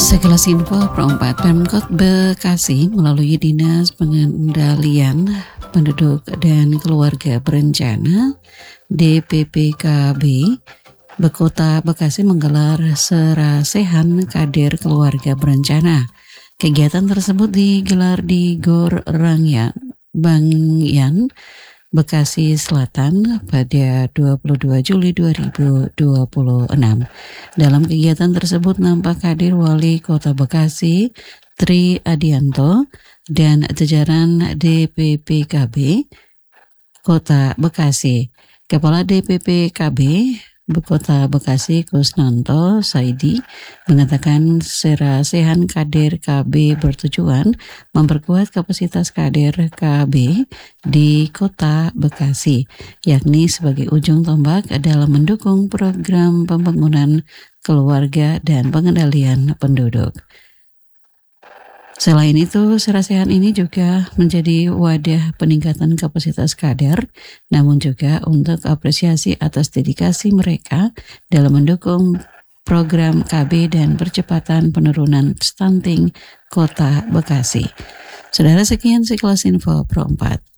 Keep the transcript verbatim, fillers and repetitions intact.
Sekelas info Pro empat Pemkot Bekasi melalui Dinas Pengendalian Penduduk dan Keluarga Berencana D P P K B Bekota Bekasi menggelar Serasehan Kader Keluarga Berencana. Kegiatan tersebut digelar di Gor Rangya, Bangyan, Bekasi Selatan pada dua puluh dua Juli dua ribu dua puluh enam. Dalam kegiatan tersebut nampak hadir Wali Kota Bekasi Tri Adianto dan jajaran D P P K B Kota Bekasi. Kepala D P P K B Kota Bekasi Kusnanto Saidi mengatakan Serasehan Kader K B bertujuan memperkuat kapasitas kader K B di Kota Bekasi, yakni sebagai ujung tombak dalam mendukung program pembangunan keluarga dan pengendalian penduduk. Selain itu, Serasehan ini juga menjadi wadah peningkatan kapasitas kader, namun juga untuk apresiasi atas dedikasi mereka dalam mendukung program K B dan percepatan penurunan stunting Kota Bekasi. Saudara, sekian sekelas info Pro empat.